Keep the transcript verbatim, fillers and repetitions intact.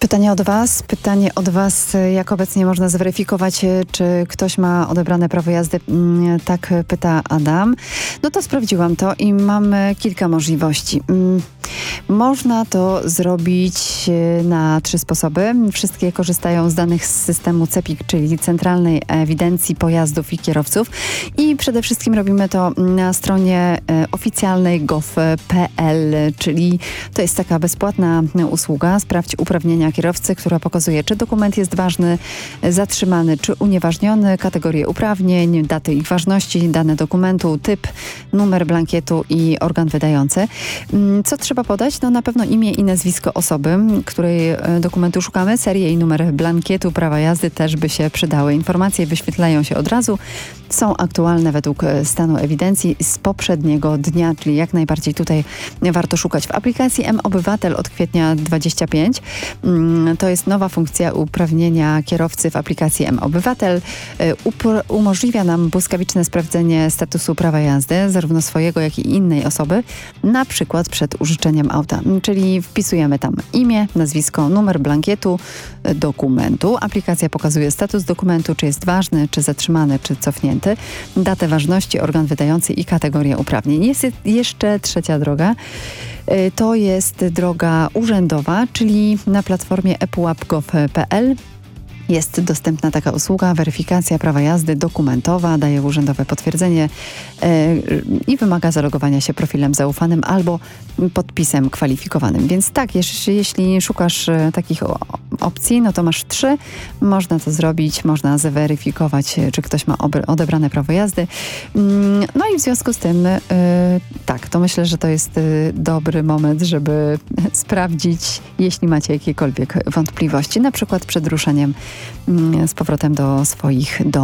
Pytanie od Was, pytanie od Was, jak obecnie można zweryfikować, czy ktoś ma odebrane prawo jazdy? Tak pyta Adam. No to sprawdziłam to i mamy kilka możliwości. Można to zrobić na trzy sposoby. Wszystkie korzystają z danych z systemu CEPiK, czyli Centralnej Ewidencji Pojazdów i Kierowców. I przede wszystkim robimy to na stronie oficjalnej gov kropka p l, czyli to jest taka bezpłatna usługa. Sprawdź uprawnienia kierowcy, która pokazuje, czy dokument jest ważny, zatrzymany, czy unieważniony, kategorię uprawnień, daty ich ważności, dane dokumentu, typ, numer blankietu i organ wydający. Co trzeba podać? No na pewno imię i nazwisko osoby, której dokumentu szukamy, serię i numer blankietu prawa jazdy też by się przydały. Informacje wyświetlają się od razu, są aktualne według stanu ewidencji z poprzedniego dnia, czyli jak najbardziej tutaj warto szukać. W aplikacji M-Obywatel od kwietnia dwudziestego piątego to jest nowa funkcja uprawnienia kierowcy w aplikacji M-Obywatel. Upr- umożliwia nam błyskawiczne sprawdzenie statusu prawa jazdy, zarówno swojego, jak i innej osoby, na przykład przed użyczeniem auta. Czyli wpisujemy tam imię, nazwisko, numer blankietu, dokumentu. Aplikacja pokazuje status dokumentu, czy jest ważny, czy zatrzymany, czy cofnięty, datę ważności, organ wydający i kategorię uprawnień. Jest jeszcze trzecia droga. To jest droga urzędowa, czyli na platformie e pułap kropka gov kropka p l jest dostępna taka usługa, weryfikacja prawa jazdy dokumentowa, daje urzędowe potwierdzenie yy, i wymaga zalogowania się profilem zaufanym albo podpisem kwalifikowanym. Więc tak, jeśli, jeśli szukasz takich o, opcji, no to masz trzy. Można to zrobić, można zweryfikować, czy ktoś ma obre, odebrane prawo jazdy. Yy, no i w związku z tym, yy, tak, to myślę, że to jest yy, dobry moment, żeby sprawdzić, jeśli macie jakiekolwiek wątpliwości, na przykład przed ruszeniem z powrotem do swoich domów.